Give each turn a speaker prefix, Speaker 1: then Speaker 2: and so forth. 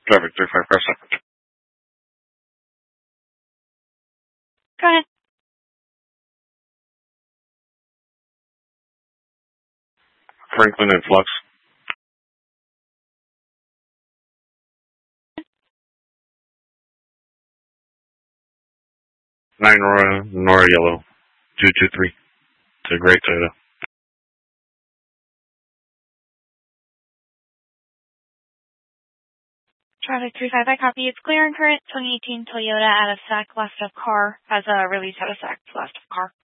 Speaker 1: Traffic 35 per second.
Speaker 2: Go ahead.
Speaker 1: Franklin and Flux. Nine Nora Yellow. 223. It's a great Toyota.
Speaker 2: Traffic 35, I copy. It's clear and current. 2018 Toyota out of SAC, left of car. Has a release out of SAC, left of car.